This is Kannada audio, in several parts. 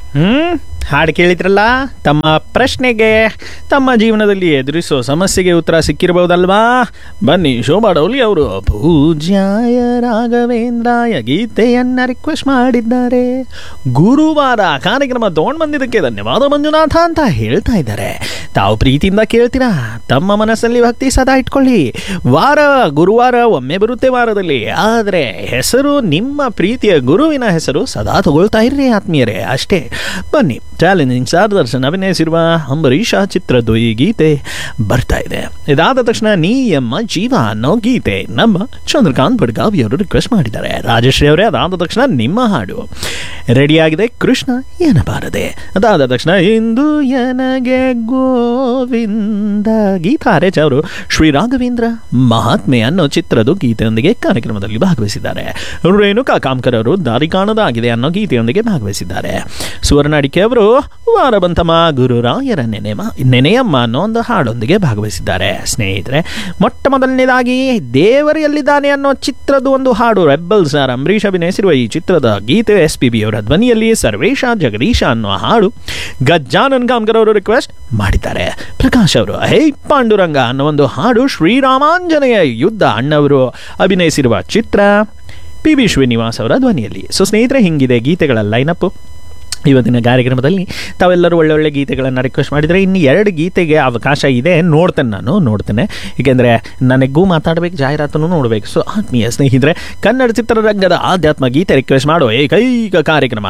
ಹಾಡು ಕೇಳಿದ್ರಲ್ಲ, ತಮ್ಮ ಪ್ರಶ್ನೆಗೆ ತಮ್ಮ ಜೀವನದಲ್ಲಿ ಎದುರಿಸೋ ಸಮಸ್ಯೆಗೆ ಉತ್ತರ ಸಿಕ್ಕಿರಬಹುದಲ್ವಾ? ಬನ್ನಿ, ಶೋಭಾ ಡೌಲಿ ಅವರು ಪೂಜ್ಯಾಯ ರಾಘವೇಂದ್ರಾಯ ಗೀತೆಯನ್ನು ರಿಕ್ವೆಸ್ಟ್ ಮಾಡಿದ್ದಾರೆ. ಗುರುವಾರ ಕಾರ್ಯಕ್ರಮ ತೊಗೊಂಡು ಬಂದಿದ್ದಕ್ಕೆ ಧನ್ಯವಾದ ಮಂಜುನಾಥ ಅಂತ ಹೇಳ್ತಾ ಇದ್ದಾರೆ. ತಾವು ಪ್ರೀತಿಯಿಂದ ಕೇಳ್ತೀರಾ, ತಮ್ಮ ಮನಸ್ಸಲ್ಲಿ ಭಕ್ತಿ ಸದಾ ಇಟ್ಕೊಳ್ಳಿ. ಗುರುವಾರ ಒಮ್ಮೆ ಬರುತ್ತೆ ವಾರದಲ್ಲಿ, ಆದರೆ ಹೆಸರು ನಿಮ್ಮ ಪ್ರೀತಿಯ ಗುರುವಿನ ಹೆಸರು ಸದಾ ತಗೊಳ್ತಾ ಇರ್ರಿ ಆತ್ಮೀಯರೇ, ಅಷ್ಟೇ. ಬನ್ನಿ, ಚಾಲೆಂಜಿಂಗ್ ಸ್ಟಾರ್ ದರ್ಶನ್ ಅಭಿನಯಿಸಿರುವ ಅಂಬರೀಷ ಚಿತ್ರದ್ದು ಈ ಗೀತೆ ಬರ್ತಾ ಇದೆ. ಇದಾದ ತಕ್ಷಣ ನೀ ಎಮ್ಮ ಜೀವ ಅನ್ನೋ ಗೀತೆ ನಮ್ಮ ಚಂದ್ರಕಾಂತ್ ಬಡ್ಗಾವಿ ಅವರು ರಿಕ್ವೆಸ್ಟ್ ಮಾಡಿದ್ದಾರೆ. ರಾಜಶ್ರೀ ಅವರೇ, ಅದಾದ ತಕ್ಷಣ ನಿಮ್ಮ ಹಾಡು ರೆಡಿಯಾಗಿದೆ, ಕೃಷ್ಣ ಏನಬಾರದೆ. ಅದಾದ ತಕ್ಷಣ ಇಂದು ಎನಗೆ ಗೋವಿಂದ ಗೀತಾರೇಜ್ ಅವರು ಶ್ರೀ ರಾಘವೇಂದ್ರ ಮಹಾತ್ಮೆ ಅನ್ನೋ ಚಿತ್ರದ ಗೀತೆಯೊಂದಿಗೆ ಕಾರ್ಯಕ್ರಮದಲ್ಲಿ ಭಾಗವಹಿಸಿದ್ದಾರೆ. ರೇಣುಕಾ ಕಾಮ್ಕರ್ ಅವರು ದಾರಿ ಕಾಣದಾಗಿದೆ ಅನ್ನೋ ಗೀತೆಯೊಂದಿಗೆ ಭಾಗವಹಿಸಿದ್ದಾರೆ. ಸುವರ್ಣ ಅಡಿಕೆ ಅವರು ವಾರ ಬಂತಮ್ಮ ಗುರುರಾಯರ ನೆನೆಯಮ್ಮ ಅನ್ನೋ ಒಂದು ಹಾಡೊಂದಿಗೆ ಭಾಗವಹಿಸಿದ್ದಾರೆ. ಸ್ನೇಹಿತರೆ, ಮೊಟ್ಟ ಮೊದಲನೇದಾಗಿ ದೇವರು ಎಲ್ಲಿದ್ದಾನೆ ಅನ್ನೋ ಚಿತ್ರದ ಒಂದು ಹಾಡು, ರೆಬ್ಬಲ್ ಸ್ಟಾರ್ ಅಂಬರೀಷ್ ಅಭಿನಯಿಸಿರುವ ಈ ಚಿತ್ರದ ಗೀತೆ SPB ಅವರ ಧ್ವನಿಯಲ್ಲಿ ಸರ್ವೇಶ ಜಗದೀಶ ಅನ್ನೋ ಹಾಡು ಗಜಾನನ್ ಕಾಮ್ಕರ್ ಅವರು ರಿಕ್ವೆಸ್ಟ್ ಮಾಡಿದ್ದಾರೆ. ಪ್ರಕಾಶ್ ಅವರು ಹೇ ಪಾಂಡುರಂಗ ಅನ್ನೋ ಒಂದು ಹಾಡು ಶ್ರೀರಾಮಾಂಜನೇಯ ಯುದ್ಧ ಅಣ್ಣವರು ಅಭಿನಯಿಸಿರುವ ಚಿತ್ರ PB ಶ್ರೀನಿವಾಸ್ ಅವರ ಧ್ವನಿಯಲ್ಲಿ. ಸೊ ಸ್ನೇಹಿತರೆ, ಹಿಂಗಿದೆ ಗೀತೆಗಳ ಲೈನಪ್ಪು ಇವತ್ತಿನ ಕಾರ್ಯಕ್ರಮದಲ್ಲಿ. ತಾವೆಲ್ಲರೂ ಒಳ್ಳೊಳ್ಳೆ ಗೀತೆಗಳನ್ನು ರಿಕ್ವೆಸ್ಟ್ ಮಾಡಿದರೆ ಇನ್ನು 2 ಗೀತೆಗೆ ಅವಕಾಶ ಇದೆ, ನೋಡ್ತೇನೆ. ಏಕೆಂದರೆ ನನಗೂ ಮಾತಾಡಬೇಕು, ಜಾಹೀರಾತನ್ನು ನೋಡಬೇಕು. ಸೊ ಆತ್ಮೀಯ ಸ್ನೇಹಿತರೆ, ಕನ್ನಡ ಚಿತ್ರರಂಗದ ಆಧ್ಯಾತ್ಮ ಗೀತೆ ರಿಕ್ವೆಸ್ಟ್ ಮಾಡೋ ಏಕೈಕ ಕಾರ್ಯಕ್ರಮ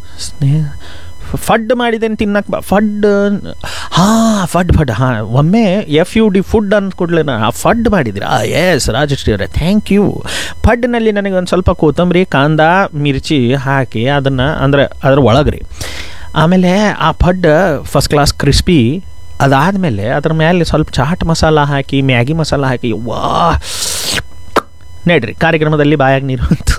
ಫಡ್ ಮಾಡಿದ್ದೇನೆ ತಿನ್ನಕ್ಕೆ ಫಡ್ ಒಮ್ಮೆ FUD ಫುಡ್ ಅಂದ್ಕೊಡ್ಲೆ ಫಡ್ ಮಾಡಿದ್ದೀರಾ? ಎಸ್ ರಾಜಶ್ರೀ ಅವರೇ, ಥ್ಯಾಂಕ್ ಯು. ಫಡ್ನಲ್ಲಿ ನನಗೆ ಒಂದು ಸ್ವಲ್ಪ ಕೊತ್ತಂಬರಿ, ಕಾಂದ, ಮಿರ್ಚಿ ಹಾಕಿ ಅದನ್ನು ಅದರ ಒಳಗ್ರಿ, ಆಮೇಲೆ ಆ ಫಡ್ ಫಸ್ಟ್ ಕ್ಲಾಸ್ ಕ್ರಿಸ್ಪಿ, ಅದಾದಮೇಲೆ ಅದ್ರ ಮೇಲೆ ಸ್ವಲ್ಪ ಚಾಟ್ ಮಸಾಲ ಹಾಕಿ, ಮ್ಯಾಗಿ ಮಸಾಲ ಹಾಕಿ, ನೋಡ್ರಿ ಕಾರ್ಯಕ್ರಮದಲ್ಲಿ ಬಾಯಾಗಿ ನೀರು ಬಂತು.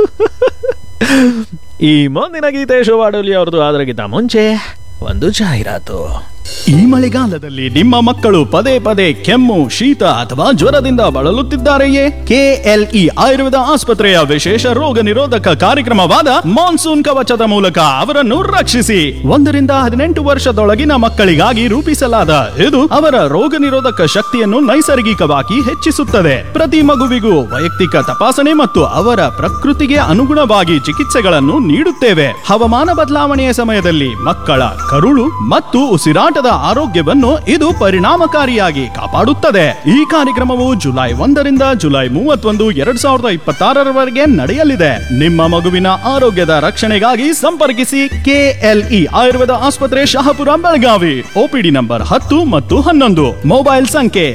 ಈ ಮುಂದಿನ ಗೀತೆ ಶೋಭಾ ಡೌಲಿ ಅವ್ರದ್ದು. ಅದರಗಿಂತ ಮುಂಚೆ ಒಂದು ಜಾಹೀರಾತು. ಈ ಮಳೆಗಾಲದಲ್ಲಿ ನಿಮ್ಮ ಮಕ್ಕಳು ಪದೇ ಪದೇ ಕೆಮ್ಮು, ಶೀತ ಅಥವಾ ಜ್ವರದಿಂದ ಬಳಲುತ್ತಿದ್ದಾರೆಯೇ? KLE ಆಯುರ್ವೇದ ಆಸ್ಪತ್ರೆಯ ವಿಶೇಷ ರೋಗ ನಿರೋಧಕ ಕಾರ್ಯಕ್ರಮವಾದ ಮಾನ್ಸೂನ್ ಕವಚದ ಮೂಲಕ ಅವರನ್ನು ರಕ್ಷಿಸಿ. 1 ರಿಂದ 18 ವರ್ಷದೊಳಗಿನ ಮಕ್ಕಳಿಗಾಗಿ ರೂಪಿಸಲಾದ ಇದು ಅವರ ರೋಗ ನಿರೋಧಕ ಶಕ್ತಿಯನ್ನು ನೈಸರ್ಗಿಕವಾಗಿ ಹೆಚ್ಚಿಸುತ್ತದೆ. ಪ್ರತಿ ಮಗುವಿಗೂ ವೈಯಕ್ತಿಕ ತಪಾಸಣೆ ಮತ್ತು ಅವರ ಪ್ರಕೃತಿಗೆ ಅನುಗುಣವಾಗಿ ಚಿಕಿತ್ಸೆಗಳನ್ನು ನೀಡುತ್ತೇವೆ. ಹವಾಮಾನ ಬದಲಾವಣೆಯ ಸಮಯದಲ್ಲಿ ಮಕ್ಕಳ ಕರುಳು ಮತ್ತು ಉಸಿರಾಟದ ಆರೋಗ್ಯವನ್ನು ಇದು ಪರಿಣಾಮಕಾರಿಯಾಗಿ ಕಾಪಾಡುತ್ತದೆ. ಈ ಕಾರ್ಯಕ್ರಮವು ಜುಲೈ 1 ರಿಂದ ಜುಲೈ 31, 2026 ನಡೆಯಲಿದೆ. ನಿಮ್ಮ ಮಗುವಿನ ಆರೋಗ್ಯದ ರಕ್ಷಣೆಗಾಗಿ ಸಂಪರ್ಕಿಸಿ KLE ಆಯುರ್ವೇದ ಆಸ್ಪತ್ರೆ, ಶಹಾಪುರ, ಬೆಳಗಾವಿ. OPD ನಂಬರ್ 10 ಮತ್ತು 11. ಮೊಬೈಲ್ ಸಂಖ್ಯೆ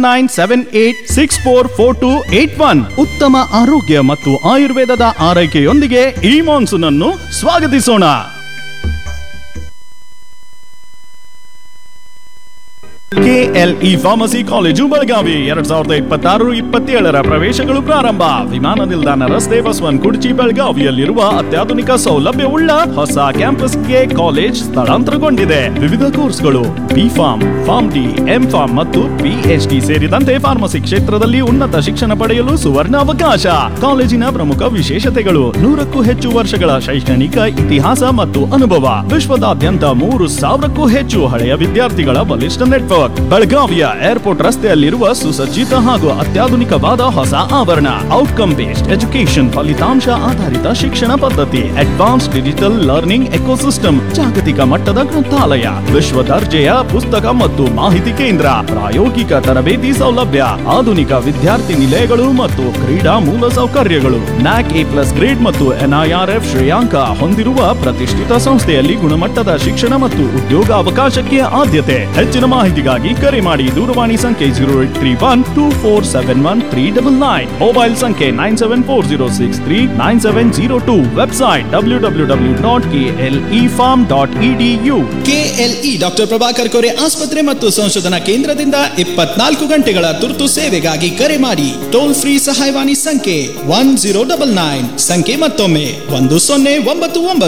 7978644281. ಉತ್ತಮ ಆರೋಗ್ಯ ಮತ್ತು ಆಯುರ್ವೇದದ ಆರೈಕೆಯೊಂದಿಗೆ ಈ ಮಾನ್ಸೂನ್ ಅನ್ನು ಸ್ವಾಗತಿಸೋಣ. KLE ಫಾರ್ಮಸಿ ಕಾಲೇಜು ಬೆಳಗಾವಿ 2026-27 ಪ್ರವೇಶಗಳು ಪ್ರಾರಂಭ. ವಿಮಾನ ನಿಲ್ದಾಣ ರಸ್ತೆ, ಬಸವನ್ ಕುರ್ಚಿ, ಬೆಳಗಾವಿಯಲ್ಲಿರುವ ಅತ್ಯಾಧುನಿಕ ಸೌಲಭ್ಯವುಳ್ಳ ಹೊಸ ಕ್ಯಾಂಪಸ್ಗೆ ಕಾಲೇಜ್ ಸ್ಥಳಾಂತರಗೊಂಡಿದೆ. ವಿವಿಧ ಕೋರ್ಸ್ಗಳು B.Pharm, Pharm D, M.Pharm ಮತ್ತು PhD ಸೇರಿದಂತೆ ಫಾರ್ಮಸಿ ಕ್ಷೇತ್ರದಲ್ಲಿ ಉನ್ನತ ಶಿಕ್ಷಣ ಪಡೆಯಲು ಸುವರ್ಣ ಅವಕಾಶ. ಕಾಲೇಜಿನ ಪ್ರಮುಖ ವಿಶೇಷತೆಗಳು: 100ಕ್ಕೂ ಹೆಚ್ಚು ವರ್ಷಗಳ ಶೈಕ್ಷಣಿಕ ಇತಿಹಾಸ ಮತ್ತು ಅನುಭವ, ವಿಶ್ವದಾದ್ಯಂತ 3000ಕ್ಕೂ ಹೆಚ್ಚು ಹಳೆಯ ವಿದ್ಯಾರ್ಥಿಗಳ ಬಲಿಷ್ಠ ನೆಟ್ವರ್ಕ್, ಬೆಳಗಾವಿಯ ಏರ್ಪೋರ್ಟ್ ರಸ್ತೆಯಲ್ಲಿರುವ ಸುಸಜ್ಜಿತ ಹಾಗೂ ಅತ್ಯಾಧುನಿಕವಾದ ಹೊಸ ಆವರಣ, ಔಟ್ಕಮ್ ಬೇಸ್ಡ್ ಎಜುಕೇಶನ್, ಫಲಿತಾಂಶ ಆಧಾರಿತ ಶಿಕ್ಷಣ ಪದ್ಧತಿ, ಅಡ್ವಾನ್ಸ್ ಡಿಜಿಟಲ್ ಲರ್ನಿಂಗ್ ಎಕೋಸಿಸ್ಟಮ್, ಜಾಗತಿಕ ಮಟ್ಟದ ಗ್ರಂಥಾಲಯ, ವಿಶ್ವ ದರ್ಜೆಯ ಪುಸ್ತಕ ಮತ್ತು ಮಾಹಿತಿ ಕೇಂದ್ರ, ಪ್ರಾಯೋಗಿಕ ತರಬೇತಿ ಸೌಲಭ್ಯ, ಆಧುನಿಕ ವಿದ್ಯಾರ್ಥಿ ನಿಲಯಗಳು ಮತ್ತು ಕ್ರೀಡಾ ಮೂಲ ಸೌಕರ್ಯಗಳು. NAC A+ ಗ್ರೇಡ್ ಮತ್ತು NIRF ಶ್ರೇಯಾಂಕ ಹೊಂದಿರುವ ಪ್ರತಿಷ್ಠಿತ ಸಂಸ್ಥೆಯಲ್ಲಿ ಗುಣಮಟ್ಟದ ಶಿಕ್ಷಣ ಮತ್ತು ಉದ್ಯೋಗ ಅವಕಾಶಕ್ಕೆ ಆದ್ಯತೆ. ಹೆಚ್ಚಿನ ಮಾಹಿತಿಗಾಗಿ ಕರೆ ಮಾಡಿ. ದೂರವಾಣಿ ಸಂಖ್ಯೆ 0831247139, ಮೊಬೈಲ್ ಸಂಖ್ಯೆ 9740639702, website www.klefarm.edu. KLE doctor Prabhakar Kore ಆಸ್ಪತ್ರೆ ಮತ್ತು ಸಂಶೋಧನಾ ಕೇಂದ್ರದಿಂದ 24 ಗಂಟೆಗಳ ತುರ್ತು ಸೇವೆಗಾಗಿ ಕರೆ ಮಾಡಿ. ಟೋಲ್ ಫ್ರೀ ಸಹಾಯವಾಣಿ ಸಂಖ್ಯೆ 1099. ಸಂಖ್ಯೆ ಮತ್ತೊಮ್ಮೆ 1099.